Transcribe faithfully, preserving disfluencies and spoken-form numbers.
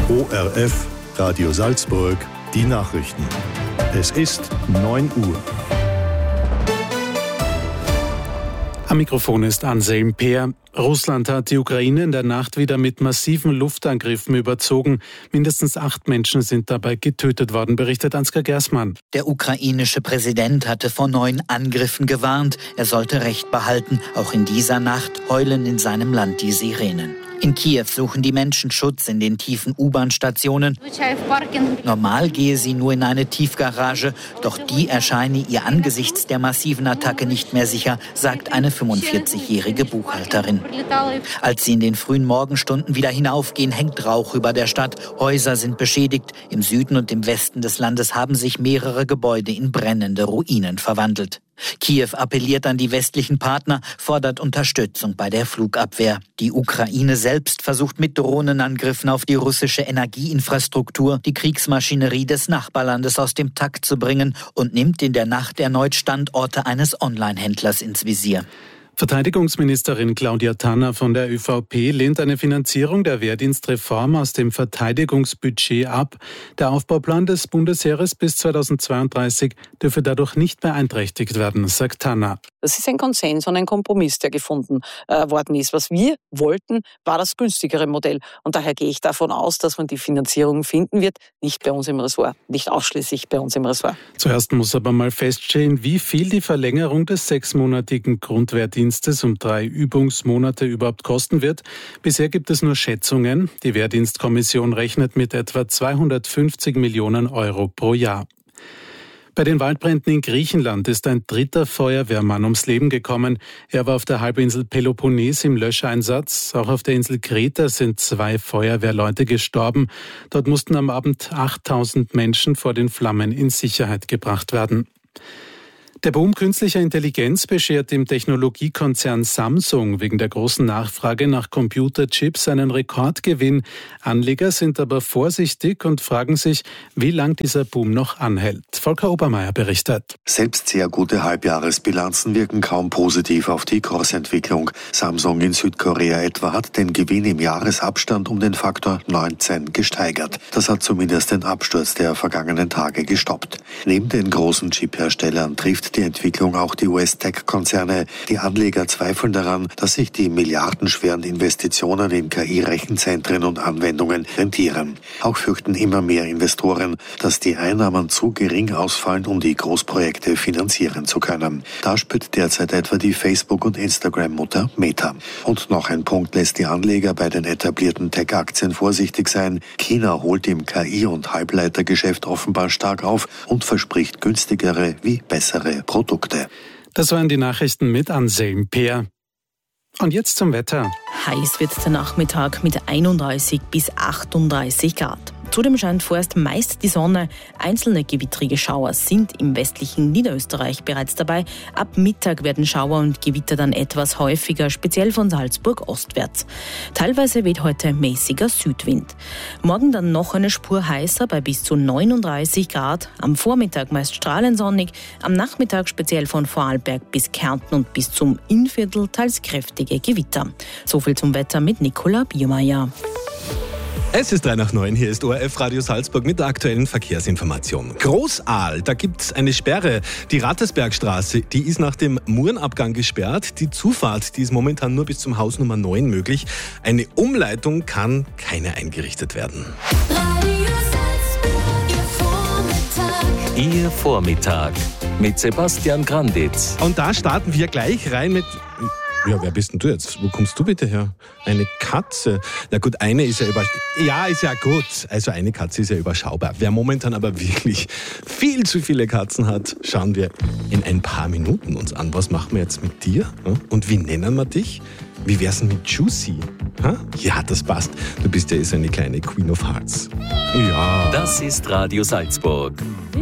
O R F, Radio Salzburg, die Nachrichten. Es ist neun Uhr. Am Mikrofon ist Anselm Peer. Russland hat die Ukraine in der Nacht wieder mit massiven Luftangriffen überzogen. Mindestens acht Menschen sind dabei getötet worden, berichtet Ansgar Gersmann. Der ukrainische Präsident hatte vor neuen Angriffen gewarnt. Er sollte Recht behalten. Auch in dieser Nacht heulen in seinem Land die Sirenen. In Kiew suchen die Menschen Schutz in den tiefen U-Bahn-Stationen. Normal gehe sie nur in eine Tiefgarage, doch die erscheine ihr angesichts der massiven Attacke nicht mehr sicher, sagt eine fünfundvierzigjährige Buchhalterin. Als sie in den frühen Morgenstunden wieder hinaufgehen, hängt Rauch über der Stadt. Häuser sind beschädigt. Im Süden und im Westen des Landes haben sich mehrere Gebäude in brennende Ruinen verwandelt. Kiew appelliert an die westlichen Partner, fordert Unterstützung bei der Flugabwehr. Die Ukraine selbst versucht mit Drohnenangriffen auf die russische Energieinfrastruktur die Kriegsmaschinerie des Nachbarlandes aus dem Takt zu bringen und nimmt in der Nacht erneut Standorte eines Online-Händlers ins Visier. Verteidigungsministerin Claudia Tanner von der ÖVP lehnt eine Finanzierung der Wehrdienstreform aus dem Verteidigungsbudget ab. Der Aufbauplan des Bundesheeres bis zweitausendzweiunddreißig dürfe dadurch nicht beeinträchtigt werden, sagt Tanner. Das ist ein Konsens und ein Kompromiss, der gefunden äh, worden ist. Was wir wollten, war das günstigere Modell. Und daher gehe ich davon aus, dass man die Finanzierung finden wird. Nicht bei uns im Ressort, nicht ausschließlich bei uns im Ressort. Zuerst muss aber mal feststehen, wie viel die Verlängerung des sechsmonatigen Grundwehrdienstes um drei Übungsmonate überhaupt kosten wird. Bisher gibt es nur Schätzungen. Die Wehrdienstkommission rechnet mit etwa zweihundertfünfzig Millionen Euro pro Jahr. Bei den Waldbränden in Griechenland ist ein dritter Feuerwehrmann ums Leben gekommen. Er war auf der Halbinsel Peloponnes im Löscheinsatz. Auch auf der Insel Kreta sind zwei Feuerwehrleute gestorben. Dort mussten am Abend achttausend Menschen vor den Flammen in Sicherheit gebracht werden. Der Boom künstlicher Intelligenz beschert dem Technologiekonzern Samsung wegen der großen Nachfrage nach Computerchips einen Rekordgewinn. Anleger sind aber vorsichtig und fragen sich, wie lang dieser Boom noch anhält. Volker Obermeier berichtet. Selbst sehr gute Halbjahresbilanzen wirken kaum positiv auf die Kursentwicklung. Samsung in Südkorea etwa hat den Gewinn im Jahresabstand um den Faktor neunzehn gesteigert. Das hat zumindest den Absturz der vergangenen Tage gestoppt. Neben den großen Chipherstellern trifft die Entwicklung auch die U S-Tech-Konzerne. Die Anleger zweifeln daran, dass sich die milliardenschweren Investitionen in K I-Rechenzentren und Anwendungen rentieren. Auch fürchten immer mehr Investoren, dass die Einnahmen zu gering ausfallen, um die Großprojekte finanzieren zu können. Da spürt derzeit etwa die Facebook- und Instagram-Mutter Meta. Und noch ein Punkt lässt die Anleger bei den etablierten Tech-Aktien vorsichtig sein. China holt im K I- und Halbleitergeschäft offenbar stark auf und verspricht günstigere wie bessere Produkte. Das waren die Nachrichten mit Anselm Peer. Und jetzt zum Wetter. Heiß wird der Nachmittag mit einunddreißig bis achtunddreißig Grad. Zudem scheint vorerst meist die Sonne. Einzelne gewittrige Schauer sind im westlichen Niederösterreich bereits dabei. Ab Mittag werden Schauer und Gewitter dann etwas häufiger, speziell von Salzburg ostwärts. Teilweise weht heute mäßiger Südwind. Morgen dann noch eine Spur heißer bei bis zu neununddreißig Grad. Am Vormittag meist strahlend sonnig. Am Nachmittag speziell von Vorarlberg bis Kärnten und bis zum Innviertel teils kräftige Gewitter. So viel zum Wetter mit Nicola Biermeier. Es ist drei nach neun, hier ist O R F Radio Salzburg mit der aktuellen Verkehrsinformation. Großaal, da gibt es eine Sperre. Die Rattersbergstraße, die ist nach dem Murenabgang gesperrt. Die Zufahrt, die ist momentan nur bis zum Haus Nummer neun möglich. Eine Umleitung kann keine eingerichtet werden. Ihr Vormittag mit Sebastian Granditz. Und da starten wir gleich rein mit... Ja, wer bist denn du jetzt? Wo kommst du bitte her? Eine Katze. Na gut, eine ist ja über... Ja, ist ja gut. Also eine Katze ist ja überschaubar. Wer momentan aber wirklich viel zu viele Katzen hat, schauen wir in ein paar Minuten uns an. Was machen wir jetzt mit dir? Und wie nennen wir dich? Wie wär's denn mit Juicy? Ja, das passt. Du bist ja so eine kleine Queen of Hearts. Ja. Das ist Radio Salzburg.